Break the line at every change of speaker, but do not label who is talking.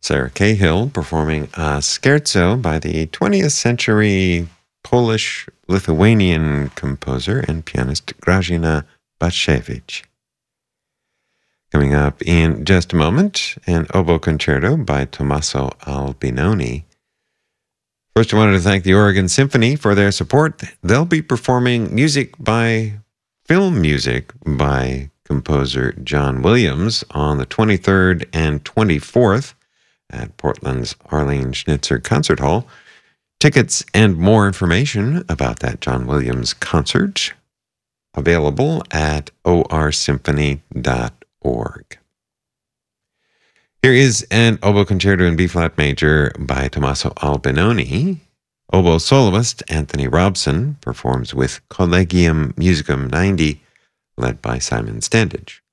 Sarah Cahill performing a scherzo by the 20th century Polish-Lithuanian composer and pianist Grażyna Baszkiewicz. Coming up in just a moment, an oboe concerto by Tommaso Albinoni. First, I wanted to thank the Oregon Symphony for their support. They'll be performing film music by composer John Williams on the 23rd and 24th at Portland's Arlene Schnitzer Concert Hall. Tickets and more information about that John Williams concert available at orsymphony.org. Here is an oboe concerto in B-flat major by Tommaso Albinoni. Oboe soloist Anthony Robson performs with Collegium Musicum 90, led by Simon Standage.